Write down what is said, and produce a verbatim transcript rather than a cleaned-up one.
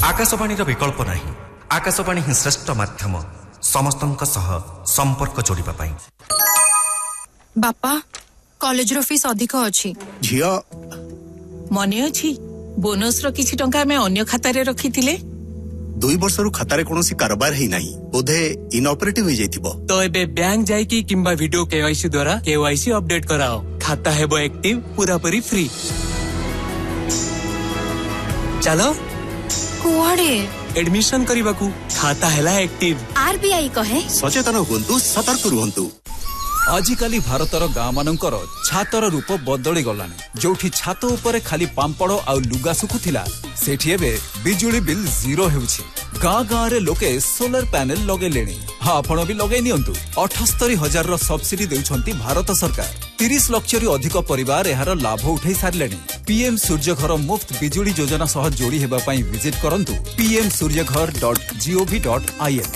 आकाशवाणी विकल्प नहीं आकाशवाणी ही श्रेष्ठ माध्यम समस्तंक सह संपर्क जोड़िबा पाई। बापा कॉलेज रो फीस अधिक अछि झियो मने अछि बोनस रो किछि टंका में अन्य खाता रे रखिथिले दुई वर्ष रु खाता रे कोनोसी कारोबार हेई नाही बोधे इनऑपरेटिव हो जाइतिबो तो एबे बैंक जाई कि किंबा वीडियो केवाईसी द्वारा केवाईसी अपडेट कराओ खाता हेबो एक्टिव पूरा पूरी फ्री। चलो कुआडे एडमिशन करिबाकू खाता हैला एक्टिव। आरबीआई कहे सचेतन हुंतु सतर्क रुहंतु। आजिकाली भारतर गाँ मानकर छातर रूप बदली गलानी जोठी छात उपरे खाली पांपड़ आउ लुगा सुखुथिला सेठी एबे बिजुली बिल जीरो हेउछि। गाँ गाँ रे लोके सोलर पैनल लगे लेनी हाँ आपण भी लगे नियंतु अठस्तरी हजार रो सब्सिडी देउछंती भारत सरकार। तीस लाख रु अधिक परिवार एहार लाभ उठाई सारलेनी। पीएम सूर्य घर मुफ्त बिजुली योजना सह जोड़ी हेबा पई विजिट करंतु पी एम सूर्य घर dot G O V dot I N.